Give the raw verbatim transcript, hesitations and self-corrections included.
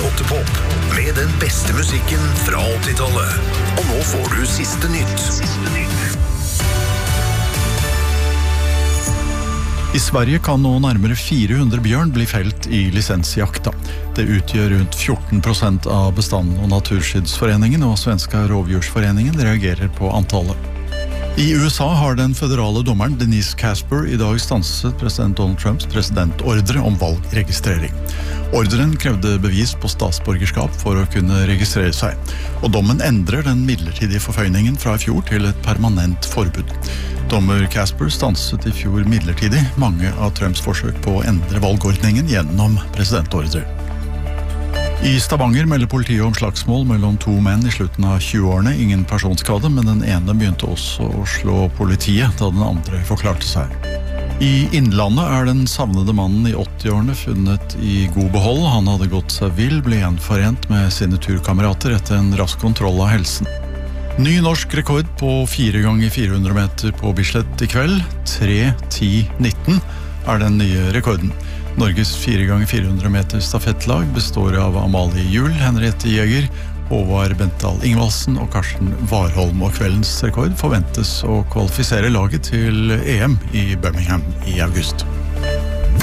Gåtepop med den beste musikken fra åttitallet. Og nå får du siste nytt. I Sverige kan nå nærmere fire hundre bjørn bli felt i lisensjakta. Det utgjør rundt fjorten prosent av bestanden, og Naturskyddsforeningen og Svenska Rovdjursforeningen reagerer på antallet. I U S A har den føderale dommeren Denise Casper i dag stanset president Donald Trumps presidentordre om valgregistrering. Ordren krevde bevis på statsborgerskap for å kunne registrere seg, og dommen endrer den midlertidige forføyningen fra i fjor til et permanent forbud. Dommer Casper stanset i fjor midlertidig mange av Trumps forsøk på å endre valgordningen gjennom presidentordre. I Stavanger melder politiet om slagsmål mellom to menn i slutten av tjueårene. Ingen personskade, men den ene begynte også å slå politiet da den andre forklarte seg. I Innlandet er den savnede mannen i åttiårene funnet i god behold. Han hadde gått seg vill, ble gjenforent med sine turkamerater etter en rask kontroll av helsen. Ny norsk rekord på fire ganger fire hundre meter på Bislett i kveld. tre ti nitten er den nye rekorden. Norges fire ganger fire hundre meter stafettlag består av Amalie Juhl, Henriette Jæger, Håvard Bental Ingvaldsen og Karsten Warholm, og kveldens rekord forventes å kvalifisere laget til E M i Birmingham i august.